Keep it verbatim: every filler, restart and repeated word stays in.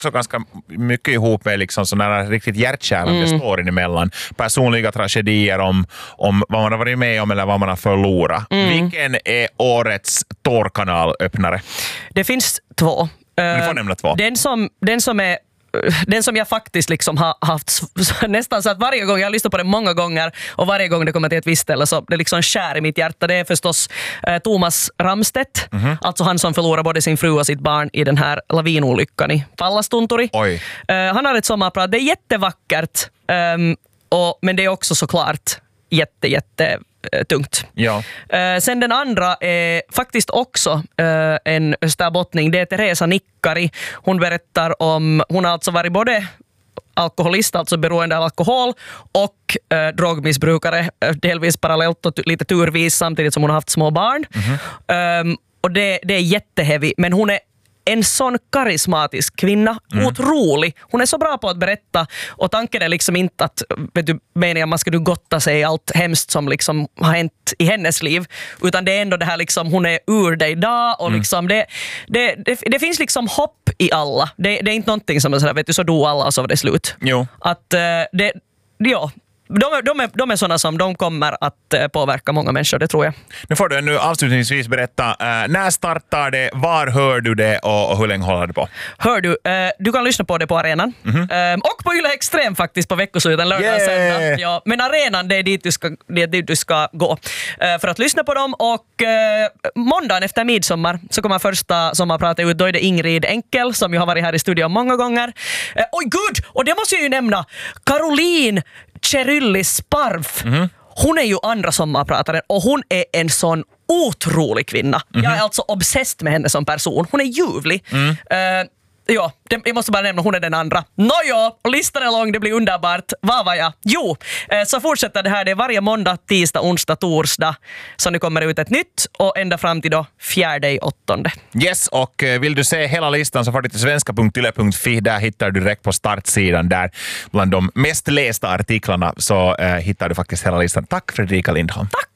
också ganska mycket ihop med liksom sådana riktigt hjärtkärande mm. storyn emellan. Personliga tragedier om, om vad man har varit med om eller vad man har förlorat. Mm. Vilken är årets tårkanalöppnare? Det finns två. Du får nämna två. Den som, den som är Den som jag faktiskt liksom har haft nästan så att varje gång jag har lyssnat på det många gånger och varje gång det kommer till ett visst ställe så det liksom skär i mitt hjärta. Det är förstås eh, Thomas Ramstedt, mm-hmm. alltså han som förlorar både sin fru och sitt barn i den här lavinolyckan i Pallastunturi. Oj. Eh, han har ett sommarprat, det är jättevackert um, och, men det är också såklart jätte, jätte tungt. Ja. Uh, sen den andra är faktiskt också uh, en österbottning. Det är Teresa Nikkari. Hon berättar om, hon har alltså varit både alkoholist, alltså beroende av alkohol och uh, drogmissbrukare, uh, delvis parallellt och lite turvis samtidigt som hon har haft små barn. Mm-hmm. Um, och det, det är jätteheavy, men hon är en sån karismatisk kvinna, mm. otrolig. Hon är så bra på att berätta och tanken är liksom inte att vet du, meningen man ska du gotta sig allt hemskt som liksom har hänt i hennes liv, utan det är ändå det här liksom, hon är ur dig idag och mm. liksom det, det, det, det finns liksom hopp i alla. Det, det är inte någonting som är sådär, vet du, så do alla och så var det slut. Jo. Att det, ja, De, de, är, de är sådana som de kommer att eh, påverka många människor, det tror jag. Nu får du nu avslutningsvis berätta, eh, när startar det, var hör du det och, och hur länge håller det på? Hör du, eh, du kan lyssna på det på arenan. Mm-hmm. Eh, och på Yle Extrem faktiskt på veckosluten, lördag och söndag. Ja, men arenan, det är dit du ska, det är dit du ska gå eh, för att lyssna på dem. Och eh, måndagen efter midsommar så kommer första sommarpratet ut. Då är det Ingrid Enkel som ju har varit här i studion många gånger. Eh, oj gud, och det måste jag ju nämna, Caroline Cheryllis Sparv. Mm-hmm. Hon är ju andra sommarprataren och hon är en sån otrolig kvinna. Mm-hmm. Jag är alltså obsessed med henne som person. Hon är ljuvlig. Mm. Uh, ja, det, jag måste bara nämna, hon är den andra. Nåja, och listan är lång, det blir underbart. Vad var jag? Jo, uh, så fortsätter det här. Det är varje måndag, tisdag, onsdag, torsdag som det kommer ut ett nytt och ända fram till då fjärde i åttonde. Yes, och vill du se hela listan så får du till svenska punkt yle punkt fi. Där hittar du direkt på startsidan där bland de mest lästa artiklarna så uh, hittar du faktiskt hela listan. Tack Fredrika Lindholm. Tack!